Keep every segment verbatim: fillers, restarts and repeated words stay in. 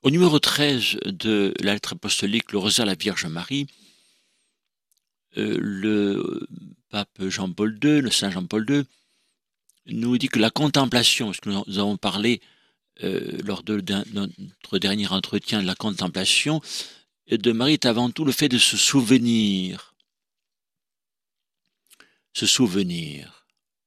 Au numéro treize de la lettre apostolique, le rosaire à la Vierge Marie, euh, le pape Jean-Paul deux, le saint Jean-Paul deux, nous dit que la contemplation, parce que nous avons parlé euh, lors de, de notre dernier entretien de la contemplation de Marie, est avant tout le fait de se souvenir. Se souvenir.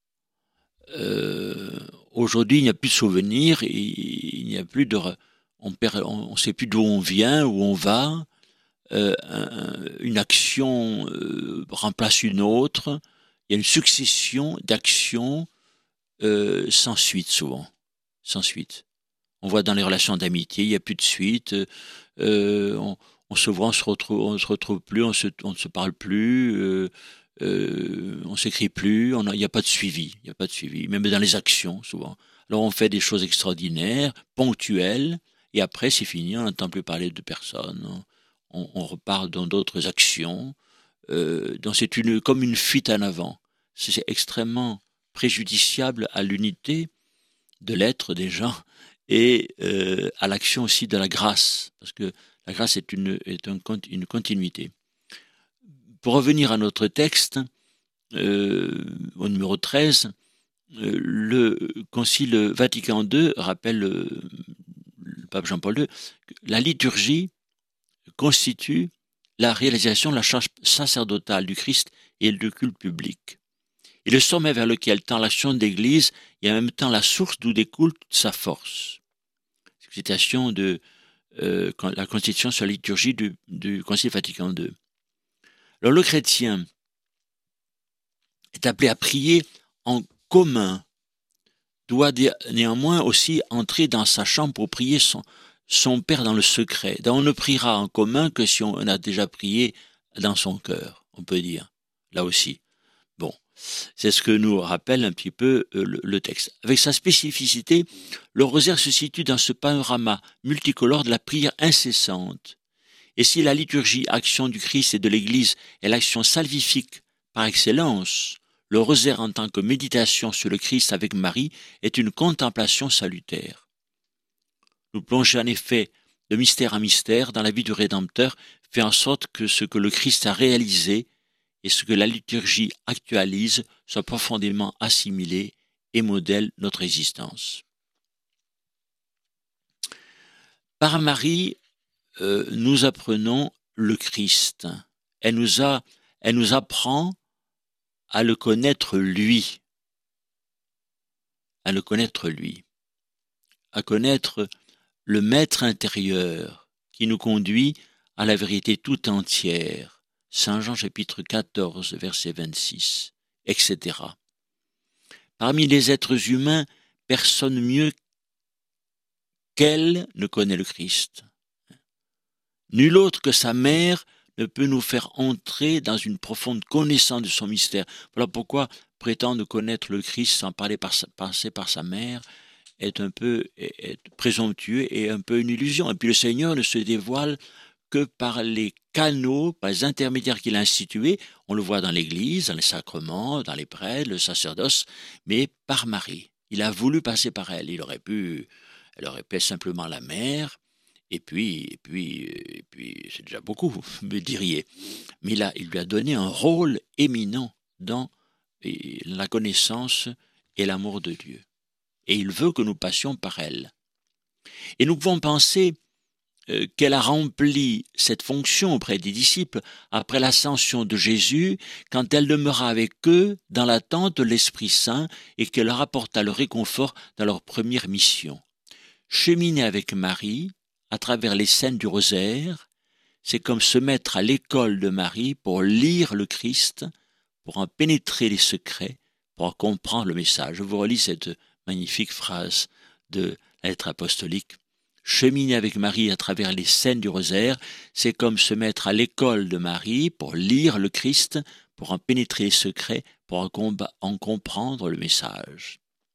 Euh, aujourd'hui, il n'y a plus de souvenirs, il n'y a plus de... On perd, on ne sait plus d'où on vient, où on va. Euh, un, une action euh, remplace une autre. Il y a une succession d'actions euh, sans suite, souvent. Sans suite. On voit dans les relations d'amitié, il n'y a plus de suite. Euh, on, on se voit, on se retrouve, on se retrouve plus, on se, on ne se parle plus. Euh, euh, on s'écrit plus. Il n'y a, a pas de suivi. Il n'y a pas de suivi. Même dans les actions, souvent. Alors on fait des choses extraordinaires, ponctuelles, et après c'est fini. On n'entend plus parler de personne. On, on repart dans d'autres actions. Euh, donc c'est une comme une fuite en avant. C'est extrêmement préjudiciable à l'unité de l'être des gens et euh, à l'action aussi de la grâce, parce que la grâce est une, est un, une continuité. Pour revenir à notre texte, euh, au numéro treize, euh, le Concile Vatican deux rappelle, euh, le pape Jean-Paul deux, que la liturgie constitue la réalisation de la charge sacerdotale du Christ et le culte public. Et le sommet vers lequel tend l'action de l'Église et en même temps la source d'où découle toute sa force. Citation de euh, la Constitution sur la liturgie du, du Concile Vatican deux. Alors le chrétien est appelé à prier en commun, doit néanmoins aussi entrer dans sa chambre pour prier son, son Père dans le secret. Donc on ne priera en commun que si on a déjà prié dans son cœur, on peut dire, là aussi. Bon, c'est ce que nous rappelle un petit peu euh, le, le texte. Avec sa spécificité, le rosaire se situe dans ce panorama multicolore de la prière incessante. Et si la liturgie, action du Christ et de l'Église, est l'action salvifique par excellence, le rosaire en tant que méditation sur le Christ avec Marie est une contemplation salutaire. Nous plonger en effet de mystère en mystère dans la vie du Rédempteur fait en sorte que ce que le Christ a réalisé et ce que la liturgie actualise soit profondément assimilé et modèle notre existence. Par Marie, euh, nous apprenons le Christ. Elle nous, a, elle nous apprend à le connaître lui, à le connaître lui, à connaître le Maître intérieur qui nous conduit à la vérité tout entière. Saint Jean chapitre quatorze, verset vingt-six, et cetera. Parmi les êtres humains, personne mieux qu'elle ne connaît le Christ. Nul autre que sa mère ne peut nous faire entrer dans une profonde connaissance de son mystère. Voilà pourquoi prétendre connaître le Christ sans parler par sa, passer par sa mère est un peu est, est présomptueux et un peu une illusion. Et puis le Seigneur ne se dévoile que par les canaux, par les intermédiaires qu'il a institués. On le voit dans l'Église, dans les sacrements, dans les prêtres, le sacerdoce, mais par Marie. Il a voulu passer par elle. Il aurait pu, elle aurait pu être simplement la mère, et puis, et puis, et puis, c'est déjà beaucoup, vous me diriez. Mais là, il lui a donné un rôle éminent dans la connaissance et l'amour de Dieu. Et il veut que nous passions par elle. Et nous pouvons penser euh, qu'elle a rempli cette fonction auprès des disciples après l'ascension de Jésus, quand elle demeura avec eux dans l'attente de l'Esprit Saint et qu'elle leur apporta le réconfort dans leur première mission. Cheminer avec Marie, à travers les scènes du rosaire, c'est comme se mettre à l'école de Marie pour lire le Christ, pour en pénétrer les secrets, pour en comprendre le message. Je vous relis cette magnifique phrase de la lettre apostolique. Cheminer avec Marie à travers les scènes du rosaire, c'est comme se mettre à l'école de Marie pour lire le Christ, pour en pénétrer les secrets, pour en, comba- en comprendre le message.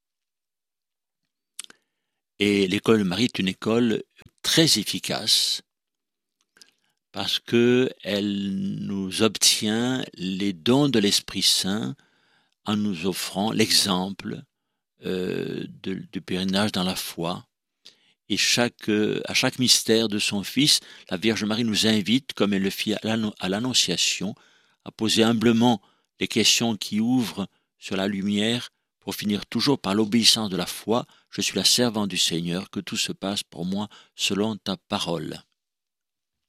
Et l'école de Marie est une école très efficace parce qu'elle nous obtient les dons de l'Esprit Saint en nous offrant l'exemple euh, de, du pèlerinage dans la foi Et chaque, euh, à chaque mystère de son Fils, la Vierge Marie nous invite, comme elle le fit à l'annon- à l'Annonciation, à poser humblement les questions qui ouvrent sur la lumière pour finir toujours par l'obéissance de la foi. Je suis la servante du Seigneur, que tout se passe pour moi selon ta parole.